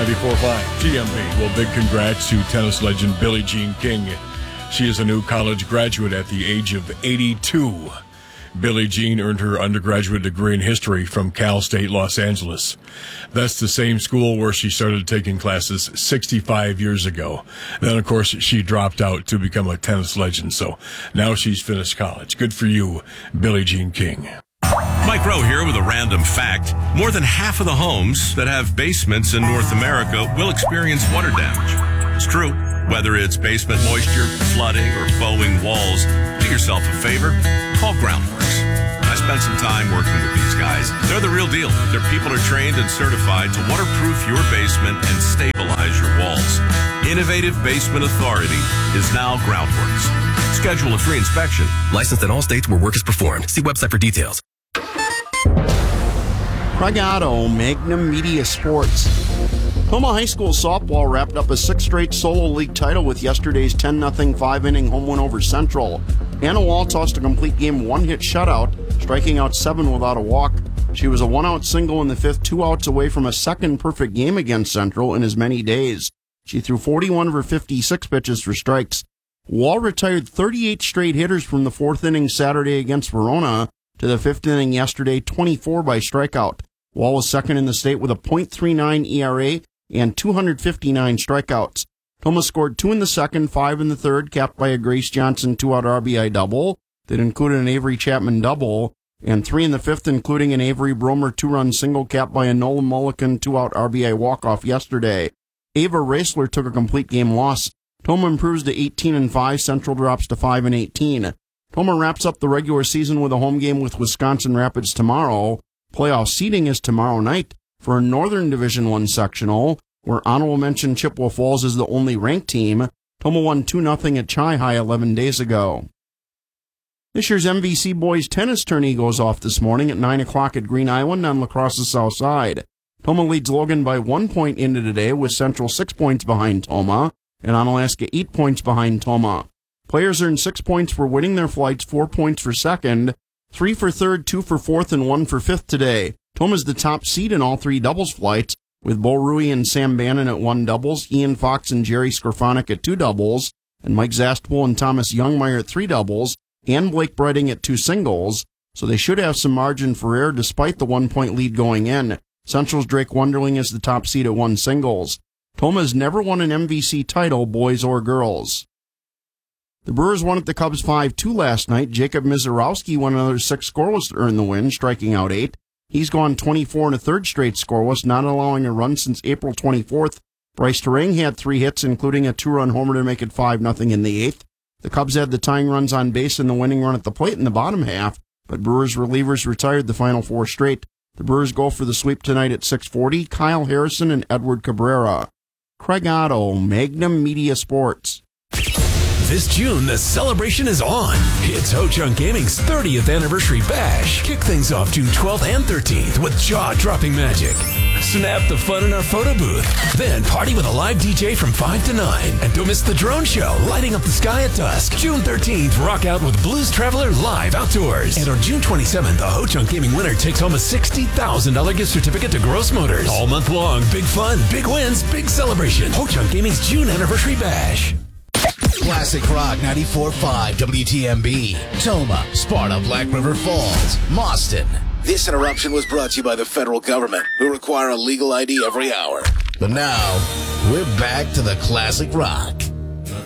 94.5 GMB. Well, big congrats to tennis legend Billie Jean King. She is a new college graduate at the age of 82. Billie Jean earned her undergraduate degree in history from Cal State Los Angeles. That's the same school where she started taking classes 65 years ago. Then, of course, she dropped out to become a tennis legend, so now she's finished college. Good for you, Billie Jean King. Mike Rowe here with a random fact. More than half of the homes that have basements in North America will experience water damage. It's true. Whether it's basement moisture, flooding, or bowing walls, do yourself a favor. Call Groundworks. I spent some time working with these guys. They're the real deal. Their people are trained and certified to waterproof your basement and stabilize your walls. Innovative Basement Authority is now Groundworks. Schedule a free inspection. Licensed in all states where work is performed. See website for details. Craig Otto, Magnum Media Sports. Toma High School softball wrapped up a sixth straight solo league title with yesterday's 10-0 5-inning home win over Central. Anna Wall tossed a complete game one-hit shutout, striking out 7 without a walk. She was a one-out single in the fifth, 2 outs away from a second perfect game against Central in as many days. She threw 41 of her 56 pitches for strikes. Wall retired 38 straight hitters from the fourth inning Saturday against Verona to the fifth inning yesterday, 24 by strikeout. Wall was second in the state with a .39 ERA and 259 strikeouts. Toma scored 2 in the second, 5 in the third, capped by a Grace Johnson 2-out RBI double that included an Avery Chapman double, and 3 in the fifth, including an Avery Bromer 2-run single capped by a Nolan Mulligan 2-out RBI walk-off yesterday. Ava Racler took a complete game loss. Toma improves to 18-5, Central drops to 5-18. Toma wraps up the regular season with a home game with Wisconsin Rapids tomorrow. Playoff seeding is tomorrow night for a Northern Division I sectional, where honorable mention Chippewa Falls is the only ranked team. Toma won 2-0 at Chi-Hi 11 days ago. This year's MVC Boys Tennis Tourney goes off this morning at 9 o'clock at Green Island on La Crosse's south side. Toma leads Logan by 1 point into today, with Central 6 points behind Toma, and Onalaska 8 points behind Toma. Players earned 6 points for winning their flights, 4 points for second, 3 for third, 2 for fourth, and 1 for fifth today. Toma's the top seed in all 3 doubles flights, with Bo Rui and Sam Bannon at 1 doubles, Ian Fox and Jerry Skorfonic at 2 doubles, and Mike Zastpol and Thomas Youngmeyer at 3 doubles, and Blake Breiting at 2 singles, so they should have some margin for error despite the 1-point lead going in. Central's Drake Wonderling is the top seed at 1 singles. Toma has never won an MVC title, boys or girls. The Brewers won at the Cubs 5-2 last night. Jacob Mizorowski won another 6 scoreless to earn the win, striking out 8. He's gone 24 and a third straight scoreless, not allowing a run since April 24th. Bryce Terang had 3 hits, including a 2-run homer to make it 5-0 in the 8th. The Cubs had the tying runs on base and the winning run at the plate in the bottom half, but Brewers relievers retired the final 4 straight. The Brewers go for the sweep tonight at 6:40. Kyle Harrison and Edward Cabrera. Craig Otto, Magnum Media Sports. This June, the celebration is on. It's Ho-Chunk Gaming's 30th anniversary bash. Kick things off June 12th and 13th with jaw-dropping magic. Snap the fun in our photo booth. Then party with a live DJ from 5 to 9. And don't miss the drone show, lighting up the sky at dusk. June 13th, rock out with Blues Traveler live outdoors. And on June 27th, the Ho-Chunk Gaming winner takes home a $60,000 gift certificate to Gross Motors. All month long, big fun, big wins, big celebration. Ho-Chunk Gaming's June anniversary bash. Classic Rock 94.5 WTMB. Toma, Sparta, Black River Falls, Mauston. This interruption was brought to you by the federal government, who require a legal ID every hour. But now, we're back to the Classic Rock.